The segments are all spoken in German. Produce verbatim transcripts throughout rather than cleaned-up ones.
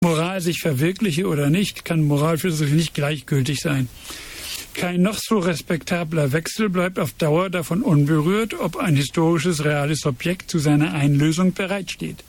Moral sich verwirkliche oder nicht, kann Moralphilosophie nicht gleichgültig sein. Kein noch so respektabler Wechsel bleibt auf Dauer davon unberührt, ob ein historisches, reales Objekt zu seiner Einlösung bereitsteht.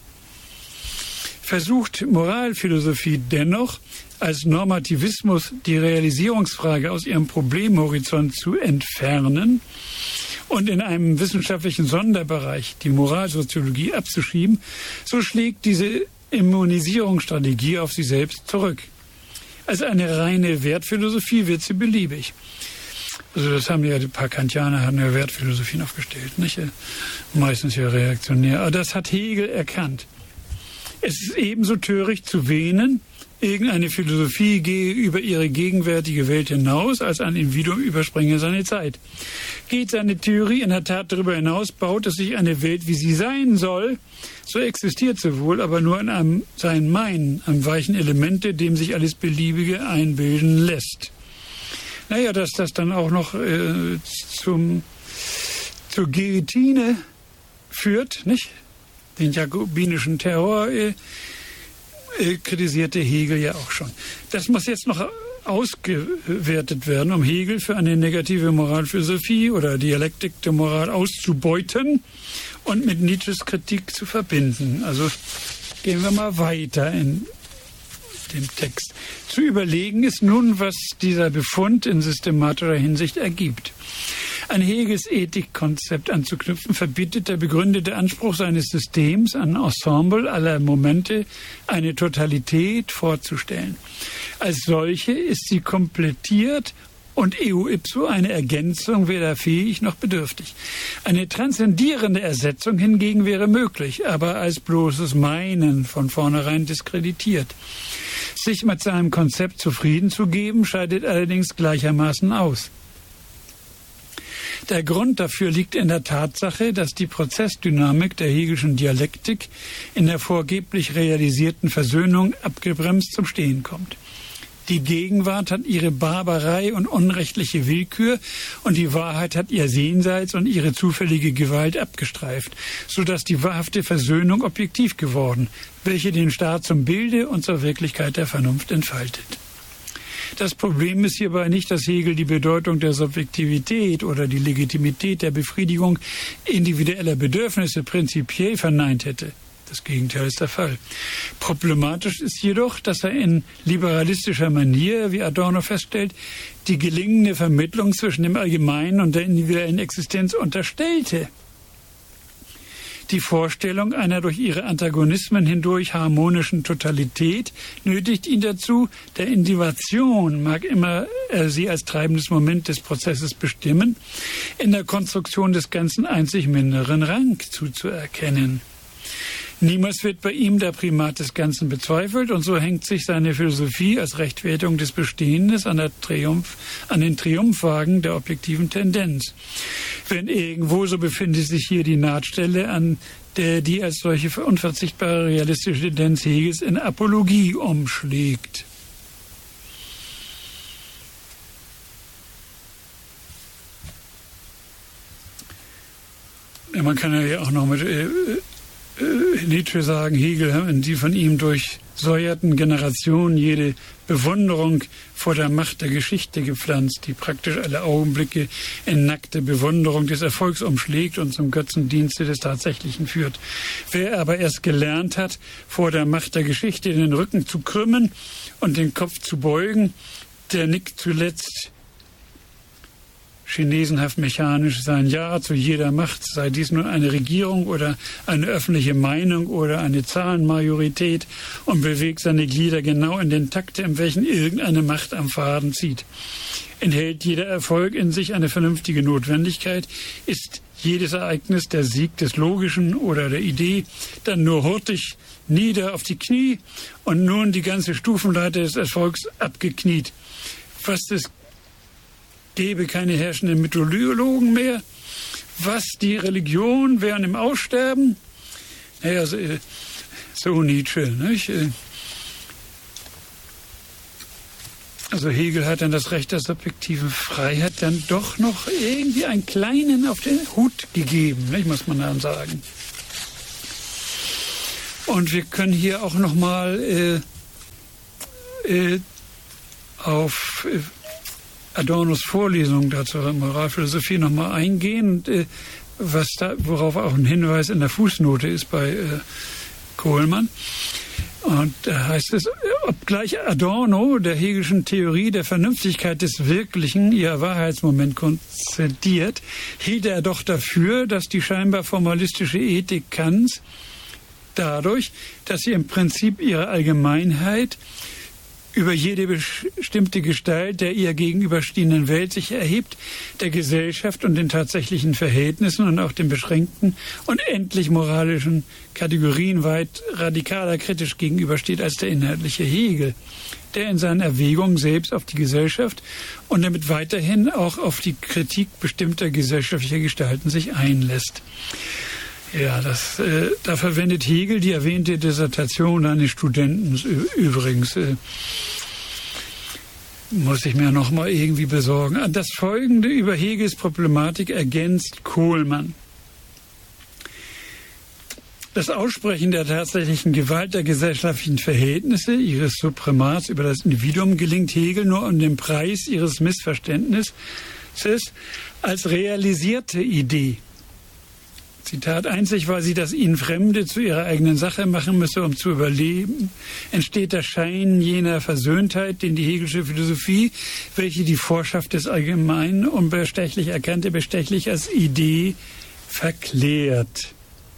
Versucht Moralphilosophie dennoch, als Normativismus die Realisierungsfrage aus ihrem Problemhorizont zu entfernen und in einem wissenschaftlichen Sonderbereich, die Moralsoziologie, abzuschieben, so schlägt diese Immunisierungsstrategie auf sie selbst zurück. Als eine reine Wertphilosophie wird sie beliebig. Also das haben ja ein paar Kantianer haben ja Wertphilosophien aufgestellt, nicht? Meistens ja reaktionär. Aber das hat Hegel erkannt. Es ist ebenso töricht zu wähnen, irgendeine Philosophie gehe über ihre gegenwärtige Welt hinaus, als ein Individuum überspringe seine Zeit. Geht seine Theorie in der Tat darüber hinaus, baut es sich eine Welt, wie sie sein soll, so existiert sie wohl, aber nur in einem sein Meinen, einem weichen Elemente, dem sich alles Beliebige einbilden lässt. Naja, dass das dann auch noch äh, zum, zur Guillotine führt, nicht? Den jakobinischen Terror äh, äh, kritisierte Hegel ja auch schon. Das muss jetzt noch ausgewertet werden, um Hegel für eine negative Moralphilosophie oder Dialektik der Moral auszubeuten und mit Nietzsches Kritik zu verbinden. Also gehen wir mal weiter in dem Text. Zu überlegen ist nun, was dieser Befund in systematischer Hinsicht ergibt. An Hegels Ethikkonzept anzuknüpfen, verbietet der begründete Anspruch seines Systems, ein Ensemble aller Momente, eine Totalität vorzustellen. Als solche ist sie komplettiert und eo ipso eine Ergänzung weder fähig noch bedürftig. Eine transzendierende Ersetzung hingegen wäre möglich, aber als bloßes Meinen von vornherein diskreditiert. Sich mit seinem Konzept zufrieden zu geben, scheidet allerdings gleichermaßen aus. Der Grund dafür liegt in der Tatsache, dass die Prozessdynamik der Hegelschen Dialektik in der vorgeblich realisierten Versöhnung abgebremst zum Stehen kommt. Die Gegenwart hat ihre Barbarei und unrechtliche Willkür und die Wahrheit hat ihr Jenseits und ihre zufällige Gewalt abgestreift, sodass die wahrhafte Versöhnung objektiv geworden, welche den Staat zum Bilde und zur Wirklichkeit der Vernunft entfaltet. Das Problem ist hierbei nicht, dass Hegel die Bedeutung der Subjektivität oder die Legitimität der Befriedigung individueller Bedürfnisse prinzipiell verneint hätte. Das Gegenteil ist der Fall. Problematisch ist jedoch, dass er in liberalistischer Manier, wie Adorno feststellt, die gelingende Vermittlung zwischen dem Allgemeinen und der individuellen Existenz unterstellte. Die Vorstellung einer durch ihre Antagonismen hindurch harmonischen Totalität nötigt ihn dazu, der Individuation, mag immer er sie als treibendes Moment des Prozesses bestimmen, in der Konstruktion des Ganzen einzig minderen Rang zuzuerkennen. Niemals wird bei ihm der Primat des Ganzen bezweifelt und so hängt sich seine Philosophie als Rechtfertigung des Bestehendes an, der Triumph, an den Triumphwagen der objektiven Tendenz. Wenn irgendwo, so befindet sich hier die Nahtstelle, an der die als solche unverzichtbare realistische Tendenz Hegels in Apologie umschlägt. Ja, man kann ja auch noch mit äh, Nietzsche sagen, Hegel haben die von ihm durchsäuerten Generationen jede Bewunderung vor der Macht der Geschichte gepflanzt, die praktisch alle Augenblicke in nackte Bewunderung des Erfolgs umschlägt und zum Götzendienste des Tatsächlichen führt. Wer aber erst gelernt hat, vor der Macht der Geschichte den Rücken zu krümmen und den Kopf zu beugen, der nickt zuletzt chinesenhaft mechanisch sein Ja zu jeder Macht, sei dies nun eine Regierung oder eine öffentliche Meinung oder eine Zahlenmajorität, und bewegt seine Glieder genau in den Takt, in welchen irgendeine Macht am Faden zieht. Enthält jeder Erfolg in sich eine vernünftige Notwendigkeit, ist jedes Ereignis der Sieg des Logischen oder der Idee, dann nur hurtig nieder auf die Knie und nun die ganze Stufenleiter des Erfolgs abgekniet. Fast es gäbe keine herrschenden Mythologen mehr. Was, die Religion wären im Aussterben? Naja, so, so Nietzsche, nicht? Also Hegel hat dann das Recht der subjektiven Freiheit dann doch noch irgendwie einen kleinen auf den Hut gegeben, nicht, muss man dann sagen. Und wir können hier auch noch mal äh, äh, auf äh, Adornos Vorlesung dazu Moralphilosophie nochmal eingehen, und, äh, was da, worauf auch ein Hinweis in der Fußnote ist bei äh, Kohlmann. Und da heißt es, obgleich Adorno der Hegelschen Theorie der Vernünftigkeit des Wirklichen ihr Wahrheitsmoment konzediert, hielt er doch dafür, dass die scheinbar formalistische Ethik Kants dadurch, dass sie im Prinzip ihre Allgemeinheit über jede bestimmte Gestalt der ihr gegenüberstehenden Welt sich erhebt, der Gesellschaft und den tatsächlichen Verhältnissen und auch den beschränkten und endlich moralischen Kategorien weit radikaler kritisch gegenübersteht als der inhaltliche Hegel, der in seinen Erwägungen selbst auf die Gesellschaft und damit weiterhin auch auf die Kritik bestimmter gesellschaftlicher Gestalten sich einlässt. Ja, das, äh, da verwendet Hegel die erwähnte Dissertation eines Studenten übrigens. Äh, muss ich mir noch mal irgendwie besorgen. Das Folgende über Hegels Problematik ergänzt Kohlmann. Das Aussprechen der tatsächlichen Gewalt der gesellschaftlichen Verhältnisse, ihres Supremats über das Individuum, gelingt Hegel nur um den Preis ihres Missverständnisses als realisierte Idee. Zitat, einzig weil sie das ihnen Fremde zu ihrer eigenen Sache machen müsse, um zu überleben, entsteht der Schein jener Versöhntheit, den die Hegelsche Philosophie, welche die Vorschrift des Allgemeinen unbestechlich erkannte, bestechlich als Idee verklärt.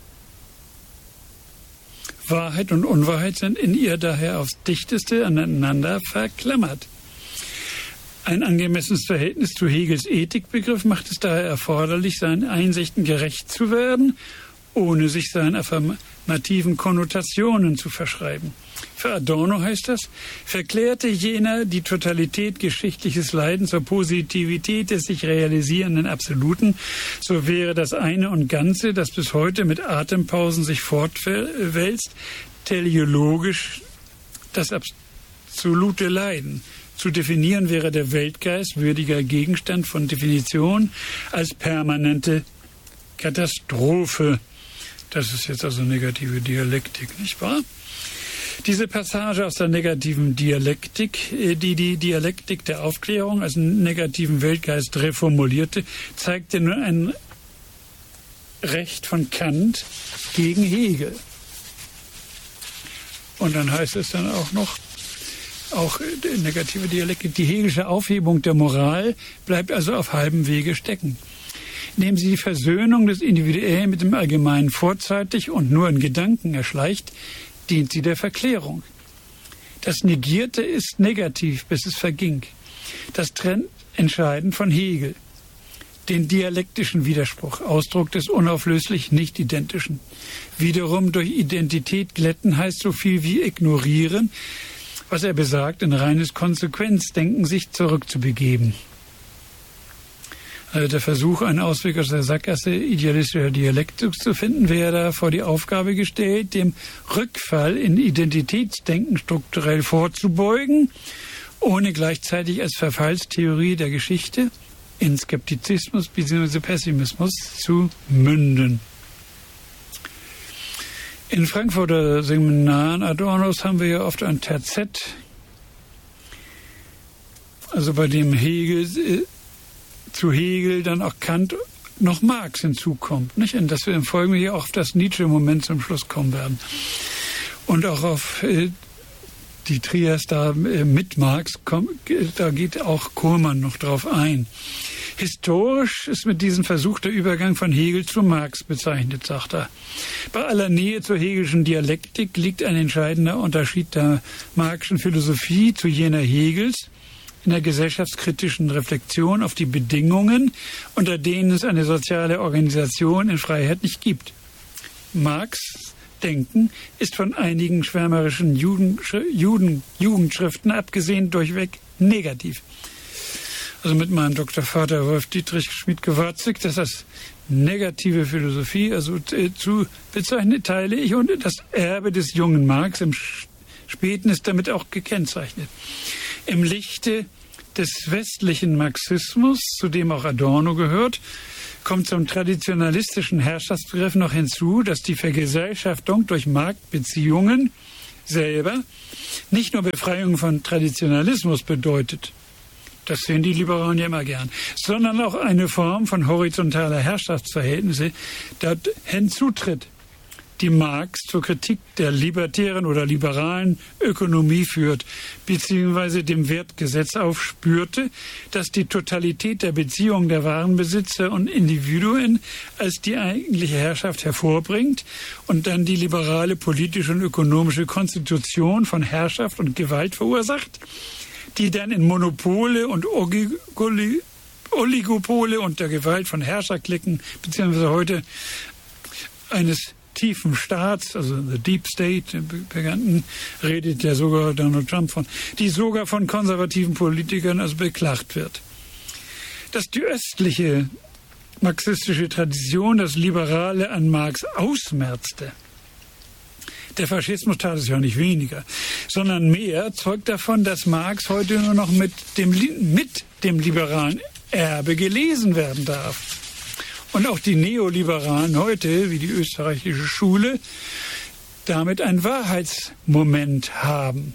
Wahrheit und Unwahrheit sind in ihr daher aufs Dichteste aneinander verklammert. Ein angemessenes Verhältnis zu Hegels Ethikbegriff macht es daher erforderlich, seinen Einsichten gerecht zu werden, ohne sich seinen affirmativen Konnotationen zu verschreiben. Für Adorno heißt das, verklärte jener die Totalität geschichtliches Leiden zur Positivität des sich realisierenden Absoluten, so wäre das eine und Ganze, das bis heute mit Atempausen sich fortwälzt, teleologisch das absolute Leiden. Zu definieren wäre der Weltgeist würdiger Gegenstand von Definition als permanente Katastrophe. Das ist jetzt also negative Dialektik, nicht wahr? Diese Passage aus der negativen Dialektik, die die Dialektik der Aufklärung als negativen Weltgeist reformulierte, zeigte nur ein Recht von Kant gegen Hegel. Und dann heißt es dann auch noch, auch negative Dialektik, die hegelische Aufhebung der Moral bleibt also auf halbem Wege stecken. Indem sie die Versöhnung des Individuellen mit dem Allgemeinen vorzeitig und nur in Gedanken erschleicht, dient sie der Verklärung. Das Negierte ist negativ, bis es verging. Das trennt entscheidend von Hegel. Den dialektischen Widerspruch, Ausdruck des unauflöslich Nicht-Identischen. Wiederum durch Identität glätten heißt so viel wie ignorieren, was er besagt, in reines Konsequenzdenken sich zurückzubegeben. Also der Versuch, einen Ausweg aus der Sackgasse idealistischer Dialektik zu finden, wäre da vor die Aufgabe gestellt, dem Rückfall in Identitätsdenken strukturell vorzubeugen, ohne gleichzeitig als Verfallstheorie der Geschichte in Skeptizismus bzw. Pessimismus zu münden. In Frankfurter Seminaren Adornos haben wir ja oft ein Terzett, also bei dem Hegel, äh, zu Hegel dann auch Kant noch Marx hinzukommt, nicht? Und dass wir im Folgenden hier auch auf das Nietzsche-Moment zum Schluss kommen werden. Und auch auf äh, die Trias da äh, mit Marx, komm, da geht auch Kohlmann noch drauf ein. Historisch ist mit diesem Versuch der Übergang von Hegel zu Marx bezeichnet, sagt er. Bei aller Nähe zur hegelischen Dialektik liegt ein entscheidender Unterschied der Marxischen Philosophie zu jener Hegels in der gesellschaftskritischen Reflexion auf die Bedingungen, unter denen es eine soziale Organisation in Freiheit nicht gibt. Marx' Denken ist von einigen schwärmerischen Juden, Juden, Jugendschriften abgesehen durchweg negativ. Also mit meinem Doktorvater Wolf Dietrich Schmid-Gewarzig, dass das negative Philosophie, also zu bezeichnet, teile ich, und das Erbe des jungen Marx im Späten ist damit auch gekennzeichnet. Im Lichte des westlichen Marxismus, zu dem auch Adorno gehört, kommt zum traditionalistischen Herrschaftsbegriff noch hinzu, dass die Vergesellschaftung durch Marktbeziehungen selber nicht nur Befreiung von Traditionalismus bedeutet, das sehen die Liberalen ja immer gern, sondern auch eine Form von horizontaler Herrschaftsverhältnisse, die hinzutritt, die Marx zur Kritik der libertären oder liberalen Ökonomie führt, beziehungsweise dem Wertgesetz aufspürte, das die Totalität der Beziehungen der Warenbesitzer und Individuen als die eigentliche Herrschaft hervorbringt und dann die liberale politische und ökonomische Konstitution von Herrschaft und Gewalt verursacht, die dann in Monopole und Oligopole unter Gewalt von Herrscherklicken, beziehungsweise heute eines tiefen Staats, also the Deep State, bekannten, redet ja sogar Donald Trump von, die sogar von konservativen Politikern also beklagt wird. Dass die östliche marxistische Tradition das Liberale an Marx ausmerzte, der Faschismus tat es ja nicht weniger, sondern mehr zeugt davon, dass Marx heute nur noch mit dem, mit dem liberalen Erbe gelesen werden darf. Und auch die Neoliberalen heute, wie die österreichische Schule, damit einen Wahrheitsmoment haben.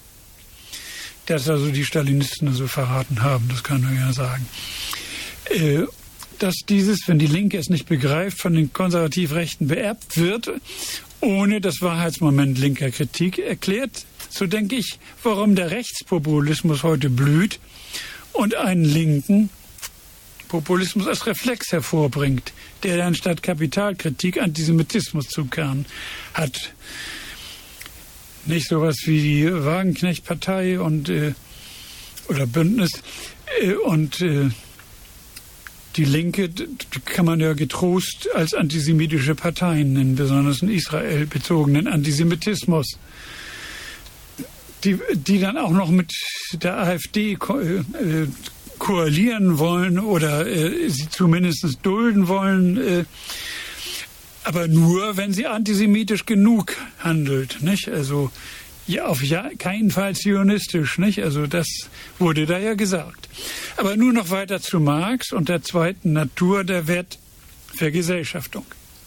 Das also die Stalinisten also verraten haben, das kann man ja sagen. Äh, dass dieses, wenn die Linke es nicht begreift, von den Konservativ-Rechten beerbt wird, ohne das Wahrheitsmoment linker Kritik erklärt, so denke ich, warum der Rechtspopulismus heute blüht und einen linken Populismus als Reflex hervorbringt, der dann statt Kapitalkritik Antisemitismus zu Kern hat. Nicht sowas wie die Wagenknecht-Partei und äh, oder Bündnis äh, und äh, die Linke, die kann man ja getrost als antisemitische Parteien nennen, besonders in Israel bezogenen Antisemitismus, die, die dann auch noch mit der AfD äh, koalieren wollen oder äh, sie zumindest dulden wollen, äh, aber nur, wenn sie antisemitisch genug handelt, nicht? Also ja, auf ja, keinen Fall zionistisch, nicht? Also das wurde da ja gesagt. Aber nur noch weiter zu Marx und der zweiten Natur der Wertvergesellschaftung.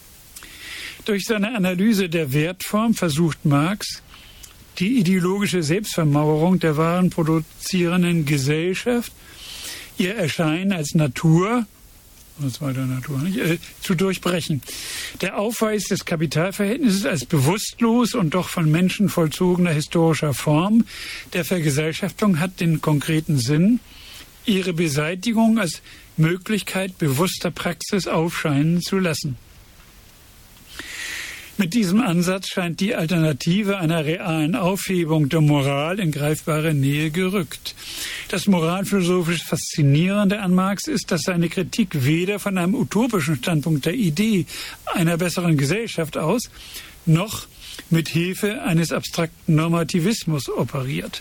Durch seine Analyse der Wertform versucht Marx, die ideologische Selbstvermauerung der warenproduzierenden Gesellschaft, ihr Erscheinen als Natur, was war der Natur nicht, äh, zu durchbrechen. Der Aufweis des Kapitalverhältnisses als bewusstlos und doch von Menschen vollzogener historischer Form der Vergesellschaftung hat den konkreten Sinn, ihre Beseitigung als Möglichkeit bewusster Praxis aufscheinen zu lassen. Mit diesem Ansatz scheint die Alternative einer realen Aufhebung der Moral in greifbare Nähe gerückt. Das moralphilosophisch Faszinierende an Marx ist, dass seine Kritik weder von einem utopischen Standpunkt der Idee einer besseren Gesellschaft aus, noch mit Hilfe eines abstrakten Normativismus operiert.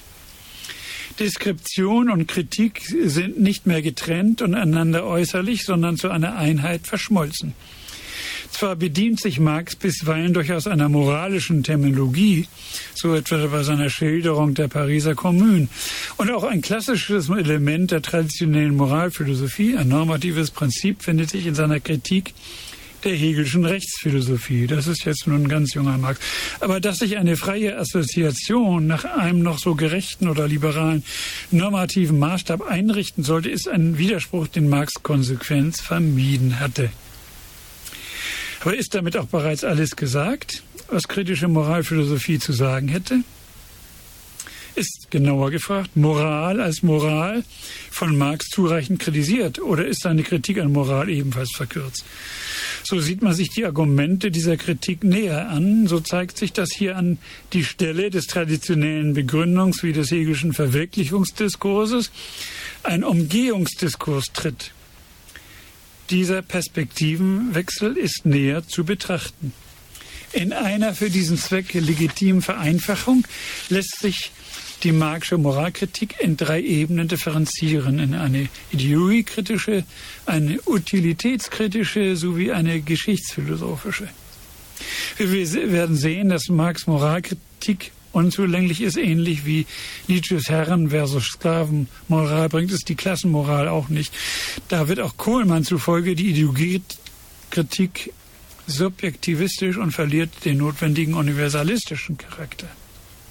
Deskription und Kritik sind nicht mehr getrennt und einander äußerlich, sondern zu einer Einheit verschmolzen. Zwar bedient sich Marx bisweilen durchaus einer moralischen Terminologie, so etwa bei seiner Schilderung der Pariser Kommune, und auch ein klassisches Element der traditionellen Moralphilosophie, ein normatives Prinzip, findet sich in seiner Kritik der Hegelschen Rechtsphilosophie. Das ist jetzt nur ein ganz junger Marx. Aber dass sich eine freie Assoziation nach einem noch so gerechten oder liberalen normativen Maßstab einrichten sollte, ist ein Widerspruch, den Marx konsequent vermieden hatte. Aber ist damit auch bereits alles gesagt, was kritische Moralphilosophie zu sagen hätte? Ist, genauer gefragt, Moral als Moral von Marx zureichend kritisiert oder ist seine Kritik an Moral ebenfalls verkürzt? So sieht man sich die Argumente dieser Kritik näher an. So zeigt sich, dass hier an die Stelle des traditionellen Begründungs- wie des Hegelschen Verwirklichungsdiskurses ein Umgehungsdiskurs tritt. Dieser Perspektivenwechsel ist näher zu betrachten. In einer für diesen Zweck legitimen Vereinfachung lässt sich die Marxische Moralkritik in drei Ebenen differenzieren, in eine ideologiekritische, eine utilitätskritische sowie eine geschichtsphilosophische. Wir werden sehen, dass Marx' Moralkritik unzulänglich ist, ähnlich wie Nietzsches Herren versus Sklavenmoral bringt es die Klassenmoral auch nicht. Da wird auch Kohlmann zufolge die Ideologiekritik subjektivistisch und verliert den notwendigen universalistischen Charakter.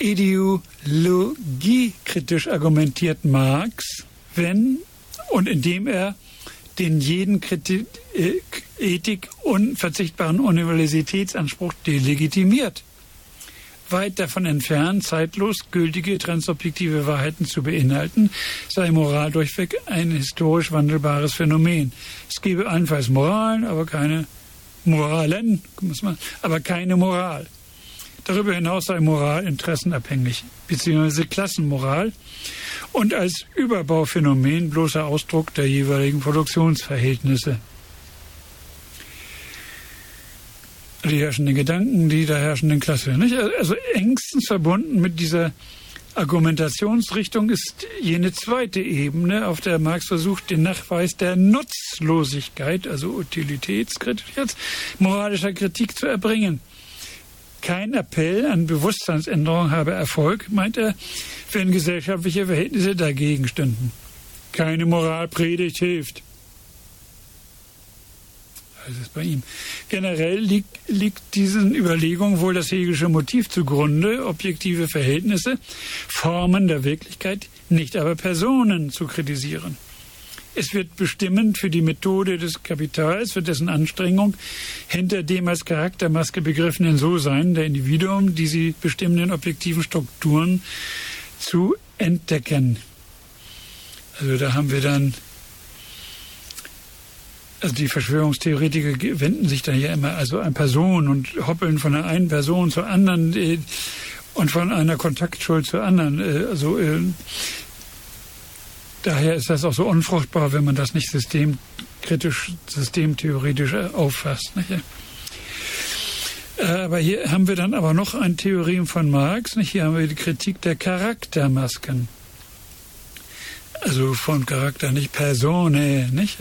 ideologiekritisch argumentiert Marx, wenn und indem er den jeden Kritik, äh, Ethik unverzichtbaren Universitätsanspruch delegitimiert. Weit davon entfernt, zeitlos gültige transobjektive Wahrheiten zu beinhalten, sei Moral durchweg ein historisch wandelbares Phänomen. Es gebe allenfalls Moralen, aber keine Moralen, muss man, aber keine Moral. Darüber hinaus sei Moral interessenabhängig, beziehungsweise Klassenmoral und als Überbauphänomen bloßer Ausdruck der jeweiligen Produktionsverhältnisse. Die herrschenden Gedanken, die der herrschenden Klasse. Nicht? Also engstens verbunden mit dieser Argumentationsrichtung ist jene zweite Ebene, auf der Marx versucht, den Nachweis der Nutzlosigkeit, also utilitätskritisch jetzt, moralischer Kritik zu erbringen. Kein Appell an Bewusstseinsänderung habe Erfolg, meint er, wenn gesellschaftliche Verhältnisse dagegen stünden. Keine Moralpredigt hilft. Das ist bei ihm. Generell liegt, liegt diesen Überlegungen wohl das hegelische Motiv zugrunde, objektive Verhältnisse, Formen der Wirklichkeit, nicht aber Personen zu kritisieren. Es wird bestimmend für die Methode des Kapitals, für dessen Anstrengung, hinter dem als Charaktermaske begriffenen So-Sein der Individuum die sie bestimmenden objektiven Strukturen zu entdecken. Also da haben wir dann Also die Verschwörungstheoretiker wenden sich dann ja immer also an Personen und hoppeln von der einen Person zur anderen äh, und von einer Kontaktschuld zur anderen. Äh, also äh, daher ist das auch so unfruchtbar, wenn man das nicht systemkritisch, systemtheoretisch äh, auffasst. Nicht? Äh, aber hier haben wir dann aber noch ein Theorem von Marx. Nicht? Hier haben wir die Kritik der Charaktermasken. Also von Charakter, nicht Persone, nicht?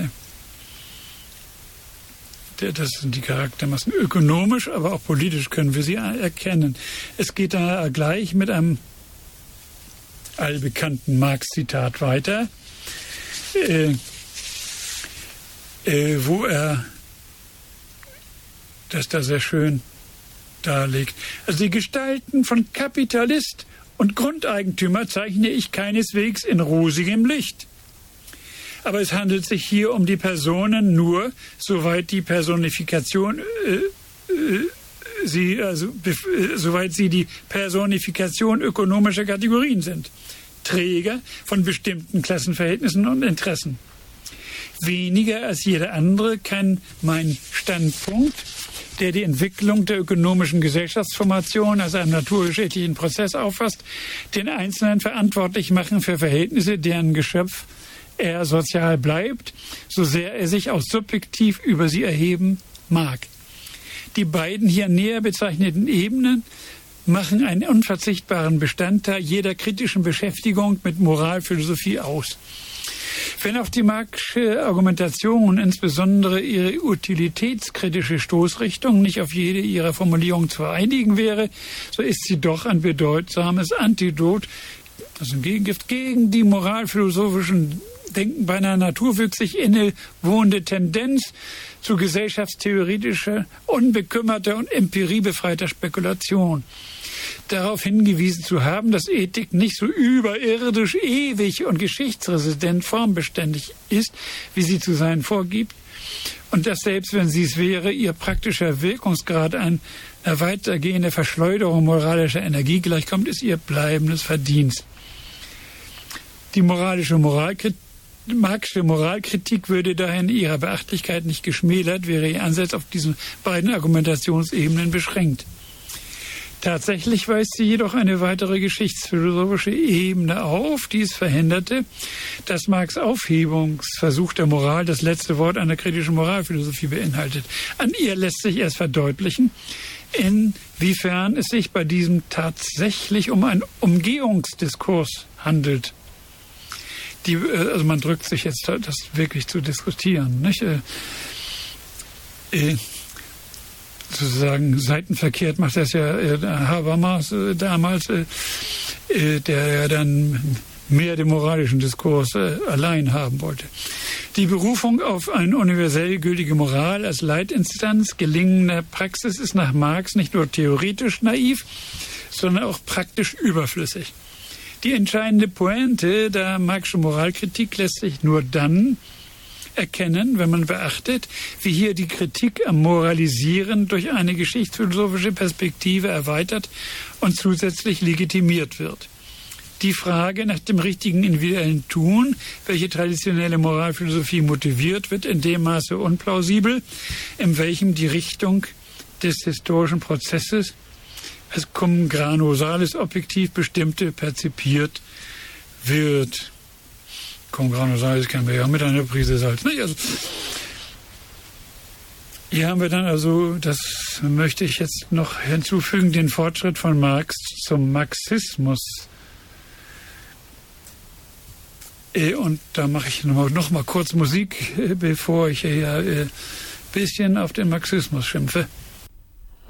Das sind die Charaktermassen. Ökonomisch, aber auch politisch können wir sie erkennen. Es geht da gleich mit einem allbekannten Marx-Zitat weiter, äh, äh, wo er das da sehr schön darlegt. Also die Gestalten von Kapitalist und Grundeigentümer zeichne ich keineswegs in rosigem Licht. Aber es handelt sich hier um die Personen nur, soweit die Personifikation, äh, äh, sie, also, äh, soweit sie die Personifikation ökonomischer Kategorien sind. Träger von bestimmten Klassenverhältnissen und Interessen. Weniger als jeder andere kann mein Standpunkt, der die Entwicklung der ökonomischen Gesellschaftsformation als einen naturgeschichtlichen Prozess auffasst, den Einzelnen verantwortlich machen für Verhältnisse, deren Geschöpf er sozial bleibt, so sehr er sich auch subjektiv über sie erheben mag. Die beiden hier näher bezeichneten Ebenen machen einen unverzichtbaren Bestandteil jeder kritischen Beschäftigung mit Moralphilosophie aus. Wenn auf die Marxische Argumentation, insbesondere ihre utilitätskritische Stoßrichtung, nicht auf jede ihrer Formulierungen zu einigen wäre, so ist sie doch ein bedeutsames Antidot, also ein Gegengift gegen die moralphilosophischen Denken bei einer naturwüchsig innewohnende Tendenz zu gesellschaftstheoretischer, unbekümmerter und empiriebefreiter Spekulation. Darauf hingewiesen zu haben, dass Ethik nicht so überirdisch, ewig und geschichtsresident formbeständig ist, wie sie zu sein vorgibt, und dass selbst wenn sie es wäre, ihr praktischer Wirkungsgrad einer weitergehenden Verschleuderung moralischer Energie gleichkommt, ist ihr bleibendes Verdienst. Die moralische Moralkritik Marxische Moralkritik würde daher in ihrer Beachtlichkeit nicht geschmälert, wäre ihr Ansatz auf diesen beiden Argumentationsebenen beschränkt. Tatsächlich weist sie jedoch eine weitere geschichtsphilosophische Ebene auf, die es verhinderte, dass Marx' Aufhebungsversuch der Moral das letzte Wort einer kritischen Moralphilosophie beinhaltet. An ihr lässt sich erst verdeutlichen, inwiefern es sich bei diesem tatsächlich um einen Umgehungsdiskurs handelt. Die, also man drückt sich jetzt, das wirklich zu diskutieren, nicht? Äh, äh, sozusagen seitenverkehrt macht das ja äh, Habermas äh, damals, äh, äh, der ja dann mehr den moralischen Diskurs äh, allein haben wollte. Die Berufung auf eine universell gültige Moral als Leitinstanz gelingender Praxis ist nach Marx nicht nur theoretisch naiv, sondern auch praktisch überflüssig. Die entscheidende Pointe der Marxischen Moralkritik lässt sich nur dann erkennen, wenn man beachtet, wie hier die Kritik am Moralisieren durch eine geschichtsphilosophische Perspektive erweitert und zusätzlich legitimiert wird. Die Frage nach dem richtigen individuellen Tun, welche traditionelle Moralphilosophie motiviert, wird in dem Maße unplausibel, in welchem die Richtung des historischen Prozesses als cum grano salis objektiv bestimmte perzipiert wird. Cum grano salis kennen wir ja mit einer Prise Salz. Also, hier haben wir dann also, das möchte ich jetzt noch hinzufügen, den Fortschritt von Marx zum Marxismus. Und da mache ich noch mal, noch mal kurz Musik, bevor ich hier ein bisschen auf den Marxismus schimpfe.